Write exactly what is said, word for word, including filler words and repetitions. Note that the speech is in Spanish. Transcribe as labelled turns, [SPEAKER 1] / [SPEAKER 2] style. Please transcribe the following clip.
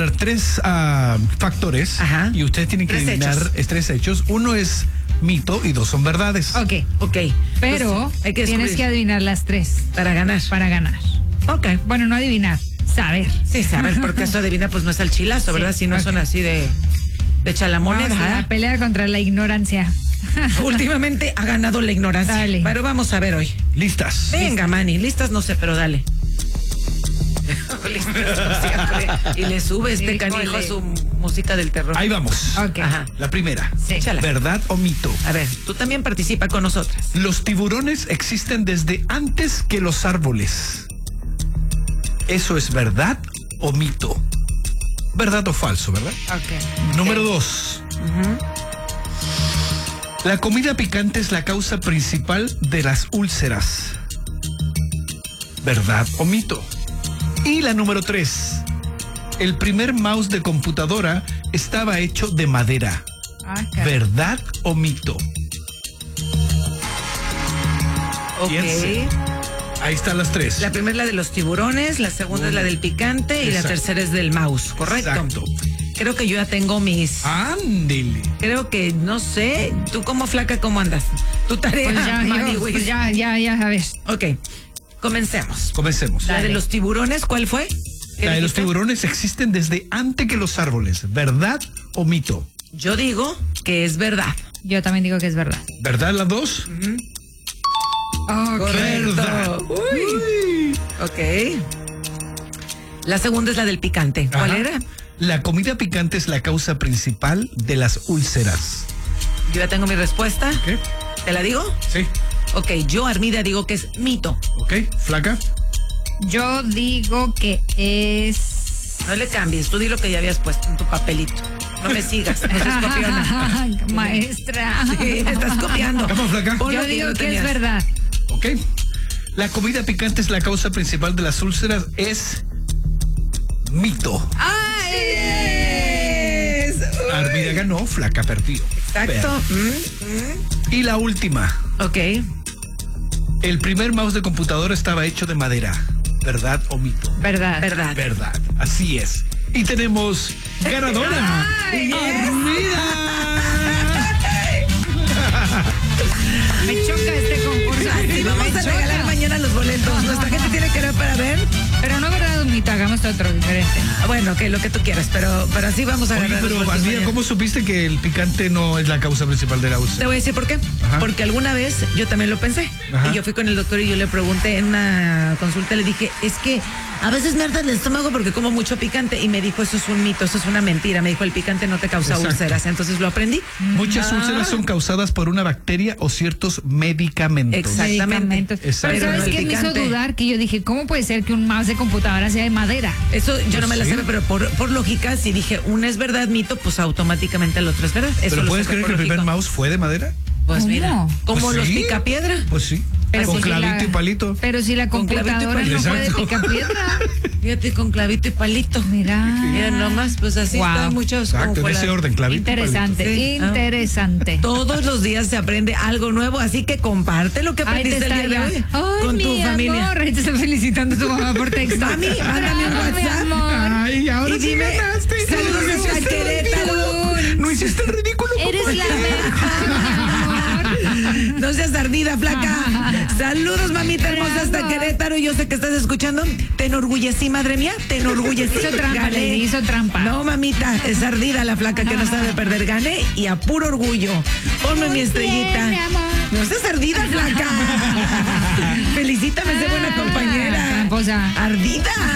[SPEAKER 1] dar tres uh, factores. Ajá. Y ustedes tienen que
[SPEAKER 2] tres
[SPEAKER 1] adivinar
[SPEAKER 2] hechos.
[SPEAKER 1] tres hechos. Uno es mito y dos son verdades.
[SPEAKER 3] Ok.
[SPEAKER 2] Ok.
[SPEAKER 3] Pero
[SPEAKER 2] Entonces, hay que
[SPEAKER 3] tienes que adivinar las tres.
[SPEAKER 2] Para ganar.
[SPEAKER 3] Para ganar.
[SPEAKER 2] Ok.
[SPEAKER 3] Bueno, no adivinar, saber.
[SPEAKER 2] Sí, saber, porque eso adivina pues no es al chilazo, ¿verdad?
[SPEAKER 3] Sí,
[SPEAKER 2] Si no
[SPEAKER 3] okay.
[SPEAKER 2] son así de, de echa la moneda.
[SPEAKER 3] Vamos a la pelea contra la ignorancia.
[SPEAKER 2] Últimamente ha ganado la ignorancia.
[SPEAKER 3] Dale.
[SPEAKER 2] Pero vamos a ver hoy.
[SPEAKER 1] Listas.
[SPEAKER 2] Venga, Manny, listas no sé, pero dale. Listas, como siempre. Y le sube este
[SPEAKER 3] Híjole.
[SPEAKER 2] canijo a su música del terror.
[SPEAKER 1] Ahí vamos.
[SPEAKER 3] Ok.
[SPEAKER 2] Ajá.
[SPEAKER 1] La primera.
[SPEAKER 3] Sí.
[SPEAKER 2] Échala.
[SPEAKER 1] ¿Verdad o mito?
[SPEAKER 2] A ver, tú también participa con nosotras.
[SPEAKER 1] Los tiburones existen desde antes que los árboles. ¿Eso es verdad o mito? ¿Verdad o falso, verdad?
[SPEAKER 3] Ok.
[SPEAKER 1] Número dos.
[SPEAKER 2] Uh-huh.
[SPEAKER 1] La comida picante es la causa principal de las úlceras. ¿Verdad o mito? Y la número tres. El primer mouse de computadora estaba hecho de madera.
[SPEAKER 3] Ah, caray.
[SPEAKER 1] ¿Verdad o mito?
[SPEAKER 2] Ok.
[SPEAKER 1] Piense. Ahí están las tres.
[SPEAKER 2] La primera es la de los tiburones, la segunda es la del picante y
[SPEAKER 1] Exacto.
[SPEAKER 2] la tercera es del mouse, ¿correcto?
[SPEAKER 1] Exacto.
[SPEAKER 2] Creo que yo ya tengo mis...
[SPEAKER 1] Ándele.
[SPEAKER 2] Creo que, no sé, tú como flaca, ¿cómo andas? Tu tarea,
[SPEAKER 3] Pues ya,
[SPEAKER 2] Manny
[SPEAKER 3] yo,
[SPEAKER 2] Wiz.
[SPEAKER 3] pues ya, ya, ya sabes.
[SPEAKER 2] Ok, comencemos.
[SPEAKER 1] Comencemos.
[SPEAKER 2] La de
[SPEAKER 3] Dale.
[SPEAKER 2] los tiburones, ¿cuál fue? ¿Qué
[SPEAKER 1] La de los
[SPEAKER 2] dijiste?
[SPEAKER 1] tiburones existen desde antes que los árboles. ¿Verdad o mito?
[SPEAKER 2] Yo digo que es verdad.
[SPEAKER 3] Yo también digo que es verdad.
[SPEAKER 1] ¿Verdad las dos?
[SPEAKER 3] Ok.
[SPEAKER 1] Verdad.
[SPEAKER 2] Uy. Ok. La segunda es la del picante. ¿Cuál
[SPEAKER 1] Ajá.
[SPEAKER 2] era?
[SPEAKER 1] La comida picante es la causa principal de las úlceras.
[SPEAKER 2] Yo ya tengo mi respuesta.
[SPEAKER 1] ¿Qué?
[SPEAKER 2] ¿Te la digo?
[SPEAKER 1] Sí.
[SPEAKER 2] Ok, yo, Armida, digo que es mito.
[SPEAKER 1] ¿Ok? ¿Flaca?
[SPEAKER 3] Yo digo que es...
[SPEAKER 2] No le cambies, tú di lo que ya habías puesto en tu papelito. No me sigas, no seas copiona.
[SPEAKER 3] Maestra.
[SPEAKER 2] Sí, te estás copiando.
[SPEAKER 1] ¿Cómo, flaca?
[SPEAKER 2] Pon lo
[SPEAKER 3] Yo digo
[SPEAKER 2] ya
[SPEAKER 3] que
[SPEAKER 2] tenías.
[SPEAKER 3] es verdad.
[SPEAKER 1] ¿Ok? La comida picante es la causa principal de las úlceras. Es mito.
[SPEAKER 3] ¡Ay!
[SPEAKER 2] Es. Uy.
[SPEAKER 1] Armida ganó, flaca perdió.
[SPEAKER 2] Exacto.
[SPEAKER 1] Pero-
[SPEAKER 2] Mm,
[SPEAKER 1] Y la última.
[SPEAKER 2] mm. Ok.
[SPEAKER 1] El primer mouse de computadora estaba hecho de madera. ¿Verdad o mito?
[SPEAKER 3] Verdad.
[SPEAKER 2] Verdad.
[SPEAKER 1] Verdad. Así es. Y tenemos ganadora.
[SPEAKER 3] Ay,
[SPEAKER 1] Armida.
[SPEAKER 3] Me choca este concurso.
[SPEAKER 2] Así vamos
[SPEAKER 3] Me
[SPEAKER 2] a regalar
[SPEAKER 3] choca.
[SPEAKER 2] mañana los boletos. Nuestra gente tiene que ver para ver.
[SPEAKER 3] Pero no verdad o mito, hagamos otro diferente.
[SPEAKER 2] Ah, Bueno, que lo que tú quieras, pero, pero así vamos a
[SPEAKER 1] Oye,
[SPEAKER 2] ganar los
[SPEAKER 1] pero
[SPEAKER 2] boletos
[SPEAKER 1] Armida,
[SPEAKER 2] mañana.
[SPEAKER 1] ¿cómo supiste que el picante no es la causa principal de la
[SPEAKER 2] Te
[SPEAKER 1] úlcera?
[SPEAKER 2] voy a decir por qué.
[SPEAKER 1] Ajá.
[SPEAKER 2] Porque alguna vez yo también lo pensé.
[SPEAKER 1] Ajá.
[SPEAKER 2] Y yo fui con el doctor y yo le pregunté en una consulta, le dije, es que a veces me harta el estómago porque como mucho picante. Y me dijo, eso es un mito, eso es una mentira. Me dijo, el picante no te causa
[SPEAKER 1] Exacto.
[SPEAKER 2] úlceras. Entonces lo aprendí.
[SPEAKER 1] Muchas
[SPEAKER 2] Ah.
[SPEAKER 1] úlceras son causadas por una bacteria o ciertos medicamentos.
[SPEAKER 2] Exactamente.
[SPEAKER 3] Medicamentos.
[SPEAKER 1] Exacto.
[SPEAKER 3] Pero ¿sabes
[SPEAKER 2] Pero
[SPEAKER 3] qué
[SPEAKER 2] el
[SPEAKER 3] me hizo
[SPEAKER 2] picante.
[SPEAKER 3] dudar? Que yo dije, ¿cómo puede ser que un mouse de computadora sea de madera?
[SPEAKER 2] Eso yo no me la
[SPEAKER 1] Sí.
[SPEAKER 2] sé, pero por, por lógica, si dije una es verdad, mito, pues automáticamente el otro es verdad. Eso
[SPEAKER 1] ¿Pero
[SPEAKER 2] lo
[SPEAKER 1] puedes
[SPEAKER 2] saco
[SPEAKER 1] creer
[SPEAKER 2] por
[SPEAKER 1] que el primer
[SPEAKER 2] lógico.
[SPEAKER 1] mouse fue de madera?
[SPEAKER 2] Pues
[SPEAKER 3] ¿Cómo?
[SPEAKER 2] mira, como
[SPEAKER 1] Pues
[SPEAKER 2] los
[SPEAKER 1] sí.
[SPEAKER 2] picapiedra.
[SPEAKER 1] Pues sí.
[SPEAKER 3] Pero
[SPEAKER 1] con
[SPEAKER 3] si
[SPEAKER 1] clavito
[SPEAKER 3] la-
[SPEAKER 1] y palito.
[SPEAKER 3] Pero si la
[SPEAKER 2] Con clavito y
[SPEAKER 3] computadora no
[SPEAKER 1] palito.
[SPEAKER 3] puede
[SPEAKER 1] Exacto.
[SPEAKER 3] picar piedra.
[SPEAKER 2] Fíjate, con clavito y palito.
[SPEAKER 3] Mira.
[SPEAKER 2] Mira nomás, pues así
[SPEAKER 3] Wow.
[SPEAKER 2] están muchos.
[SPEAKER 1] Exacto,
[SPEAKER 2] como
[SPEAKER 1] en
[SPEAKER 2] fue
[SPEAKER 1] ese
[SPEAKER 2] la-
[SPEAKER 1] orden, clavito y
[SPEAKER 3] Interesante,
[SPEAKER 2] Sí.
[SPEAKER 3] interesante.
[SPEAKER 2] Todos los días se aprende algo nuevo, así que comparte lo que
[SPEAKER 3] Ahí te
[SPEAKER 2] aprendiste el
[SPEAKER 3] está
[SPEAKER 2] día de
[SPEAKER 3] ya.
[SPEAKER 2] hoy
[SPEAKER 3] Ay,
[SPEAKER 2] con tu
[SPEAKER 3] mi
[SPEAKER 2] familia.
[SPEAKER 3] amor, ahí te está felicitando tu mamá por texto.
[SPEAKER 2] Mami, mándame un
[SPEAKER 3] Bravo, mi
[SPEAKER 2] WhatsApp.
[SPEAKER 3] amor.
[SPEAKER 1] Ay, ahora
[SPEAKER 2] Y
[SPEAKER 1] sí
[SPEAKER 2] dime,
[SPEAKER 1] ganaste.
[SPEAKER 2] saludos
[SPEAKER 1] No
[SPEAKER 2] hasta
[SPEAKER 1] hiciste el
[SPEAKER 2] Querétaro.
[SPEAKER 1] ridículo. No hiciste el ridículo.
[SPEAKER 3] Eres la mejor, mi amor.
[SPEAKER 2] No seas ardida, flaca. Saludos, mamita hermosa, hasta
[SPEAKER 3] Bravo.
[SPEAKER 2] Querétaro. Yo sé que estás escuchando. Te enorgullecí, madre mía. Te enorgullecí.
[SPEAKER 3] Hizo trampa,
[SPEAKER 2] Gané.
[SPEAKER 3] Lady, hizo trampa.
[SPEAKER 2] No, mamita, es ardida la flaca que no sabe perder. Gané y a puro orgullo. Ponme mi
[SPEAKER 3] Muy
[SPEAKER 2] estrellita.
[SPEAKER 3] bien, mi amor.
[SPEAKER 2] No seas ardida, flaca. Felicítame, sé buena
[SPEAKER 3] Ah,
[SPEAKER 2] compañera.
[SPEAKER 3] tramposa.
[SPEAKER 2] Ardida.